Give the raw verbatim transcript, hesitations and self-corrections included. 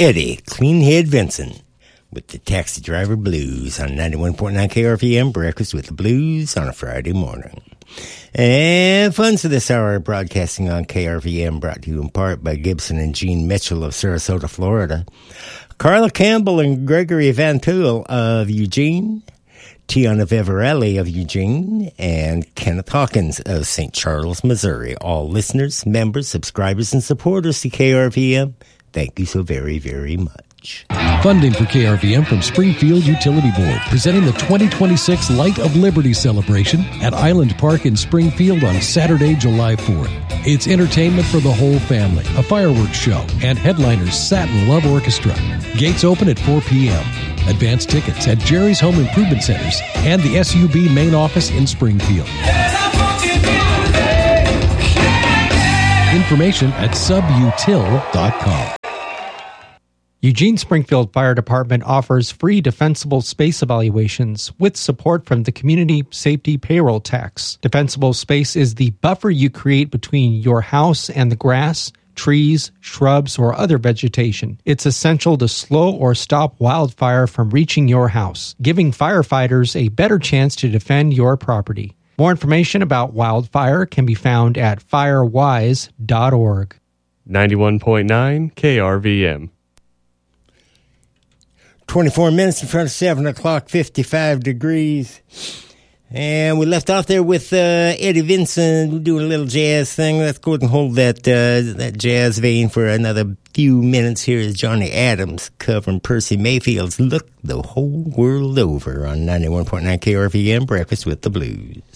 Eddie Cleanhead Vinson with the Taxi Driver Blues on ninety-one point nine K R V M, Breakfast with the Blues on a Friday morning. And funds for this hour are broadcasting on K R V M, brought to you in part by Gibson and Jean Mitchell of Sarasota, Florida, Carla Campbell and Gregory Van Tuyl of Eugene, Tiana Vivarelli of Eugene, and Kenneth Hawkins of Saint Charles, Missouri. All listeners, members, subscribers, and supporters to K R V M, thank you so very, very much. Funding for K R V M from Springfield Utility Board, presenting the twenty twenty-six Light of Liberty celebration at Island Park in Springfield on Saturday, July fourth. It's entertainment for the whole family, a fireworks show, and headliners Satin Love Orchestra. Gates open at four p.m. Advance tickets at Jerry's Home Improvement Centers and the S U B main office in Springfield. Information at subutil dot com. Eugene Springfield Fire Department offers free defensible space evaluations with support from the Community Safety Payroll Tax. Defensible space is the buffer you create between your house and the grass, trees, shrubs, or other vegetation. It's essential to slow or stop wildfire from reaching your house, giving firefighters a better chance to defend your property. More information about wildfire can be found at firewise dot org. ninety-one point nine K R V M. twenty-four minutes in front of seven o'clock, fifty-five degrees. And we left off there with uh, Eddie Vinson doing a little jazz thing. Let's go ahead and hold that uh, that jazz vein for another few minutes. Here is Johnny Adams covering Percy Mayfield's Look the Whole World Over on ninety-one point nine K R V M, Breakfast with the Blues.